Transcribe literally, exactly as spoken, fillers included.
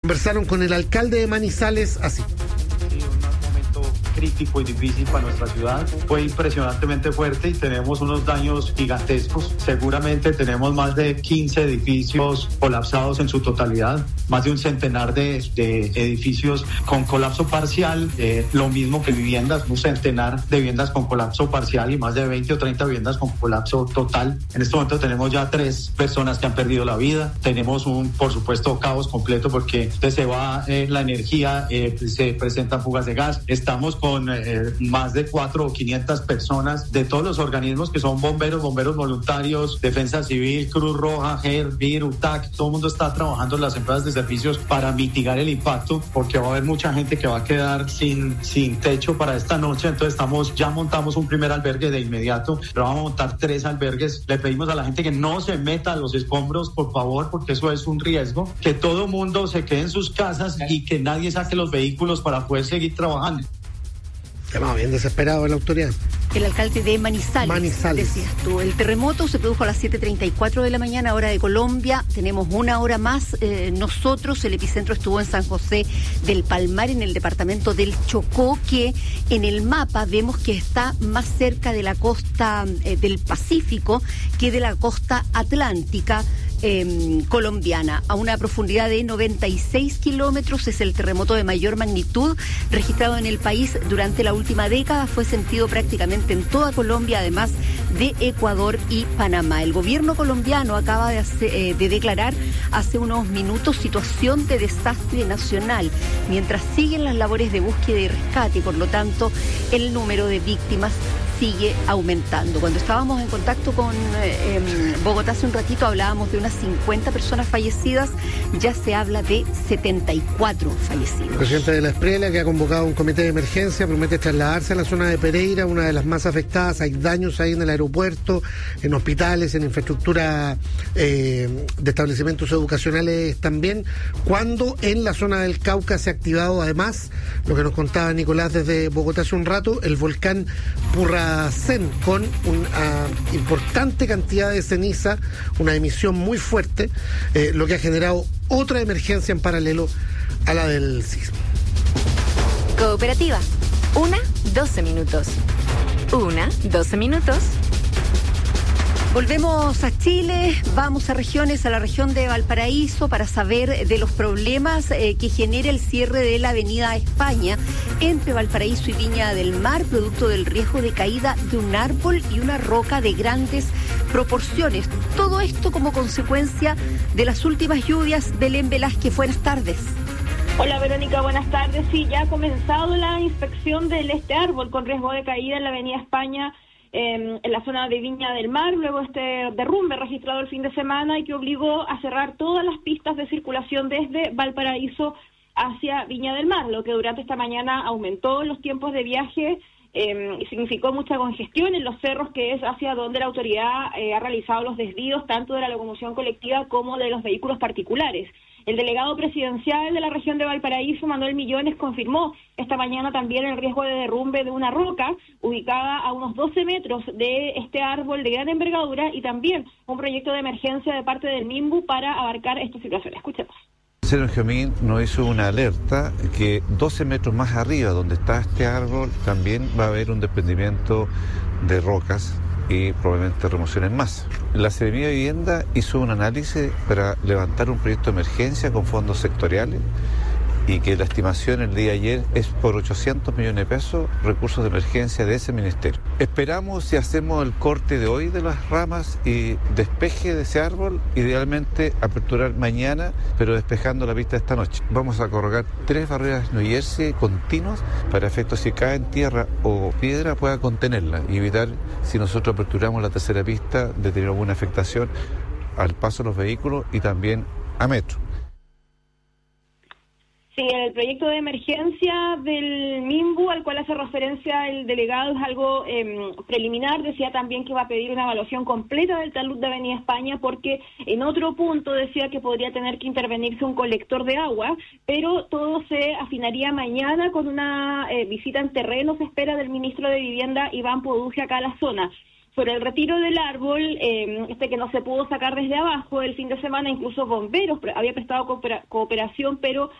conversaron con el alcalde de Manizales así. Crítico y difícil para nuestra ciudad. Fue impresionantemente fuerte y tenemos unos daños gigantescos. Seguramente tenemos más de quince edificios colapsados en su totalidad, más de un centenar de, de edificios con colapso parcial, eh, lo mismo que viviendas, un centenar de viviendas con colapso parcial y más de veinte o treinta viviendas con colapso total. En este momento tenemos ya tres personas que han perdido la vida. Tenemos un, por supuesto, caos completo porque se va eh, la energía, eh, se presentan fugas de gas. Estamos con eh, más de cuatro o quinientas personas de todos los organismos que son bomberos, bomberos voluntarios, Defensa Civil, Cruz Roja, G E R, V I R, U T A C. Todo el mundo está trabajando en las empresas de servicios para mitigar el impacto, porque va a haber mucha gente que va a quedar sin, sin techo para esta noche. Entonces estamos, ya montamos un primer albergue de inmediato, pero vamos a montar tres albergues. Le pedimos a la gente que no se meta a los escombros, por favor, porque eso es un riesgo. Que todo el mundo se quede en sus casas y que nadie saque los vehículos para poder seguir trabajando. Estamos bien desesperado en la autoridad. El alcalde de Manizales, Manizales, decías tú. El terremoto se produjo a las siete treinta y cuatro de la mañana, hora de Colombia. Tenemos una hora más. Eh, nosotros, el epicentro estuvo en San José del Palmar, en el departamento del Chocó, que en el mapa vemos que está más cerca de la costa eh, del Pacífico que de la costa atlántica. Eh, colombiana, a una profundidad de noventa y seis kilómetros. Es el terremoto de mayor magnitud registrado en el país durante la última década. Fue sentido prácticamente en toda Colombia, además de Ecuador y Panamá. El gobierno colombiano acaba de, hacer, eh, de declarar hace unos minutos situación de desastre nacional, mientras siguen las labores de búsqueda y rescate, y por lo tanto el número de víctimas sigue aumentando. Cuando estábamos en contacto con eh, eh, Bogotá hace un ratito, hablábamos de unas cincuenta personas fallecidas. Ya se habla de setenta y cuatro fallecidos. El presidente de la Esprela, que ha convocado un comité de emergencia, promete trasladarse a la zona de Pereira, una de las más afectadas. Hay daños ahí en el aeropuerto, en hospitales, en infraestructura eh, de establecimientos educacionales también. Cuando en la zona del Cauca se ha activado, además, lo que nos contaba Nicolás desde Bogotá hace un rato, el volcán Purra con una importante cantidad de ceniza, una emisión muy fuerte, eh, lo que ha generado otra emergencia en paralelo a la del sismo. Cooperativa, una, doce minutos. Una, doce minutos. Volvemos a Chile, vamos a regiones, a la región de Valparaíso, para saber de los problemas eh, que genera el cierre de la avenida España entre Valparaíso y Viña del Mar, producto del riesgo de caída de un árbol y una roca de grandes proporciones. Todo esto como consecuencia de las últimas lluvias. Belén Velázquez, buenas tardes. Hola Verónica, buenas tardes. Sí, ya ha comenzado la inspección de este árbol con riesgo de caída en la avenida España, en la zona de Viña del Mar, luego este derrumbe registrado el fin de semana y que obligó a cerrar todas las pistas de circulación desde Valparaíso hacia Viña del Mar, lo que durante esta mañana aumentó los tiempos de viaje eh, y significó mucha congestión en los cerros, que es hacia donde la autoridad eh, ha realizado los desvíos tanto de la locomoción colectiva como de los vehículos particulares. El delegado presidencial de la región de Valparaíso, Manuel Millones, confirmó esta mañana también el riesgo de derrumbe de una roca ubicada a unos doce metros de este árbol de gran envergadura, y también un proyecto de emergencia de parte del MIMBU para abarcar esta situación. Escuchemos. El Cerro Geomín nos hizo una alerta que doce metros más arriba, donde está este árbol, también va a haber un desprendimiento de rocas y probablemente remociones más. La Seremía de Vivienda hizo un análisis para levantar un proyecto de emergencia con fondos sectoriales, y que la estimación el día de ayer es por ochocientos millones de pesos, recursos de emergencia de ese ministerio. Esperamos, si hacemos el corte de hoy de las ramas y despeje de ese árbol, idealmente aperturar mañana, pero despejando la pista esta noche. Vamos a colocar tres barreras New Jersey continuas para efectos si cae en tierra o piedra pueda contenerla y evitar, si nosotros aperturamos la tercera pista, de tener alguna afectación al paso de los vehículos y también a metro. Sí, el proyecto de emergencia del MIMBU al cual hace referencia el delegado es algo eh, preliminar. Decía también que va a pedir una evaluación completa del talud de Avenida España, porque en otro punto decía que podría tener que intervenirse un colector de agua, pero todo se afinaría mañana con una eh, visita en terreno, se espera, del ministro de Vivienda, Iván Poduje, acá a la zona. Sobre el retiro del árbol, eh, este que no se pudo sacar desde abajo el fin de semana, incluso bomberos había prestado coopera- cooperación, pero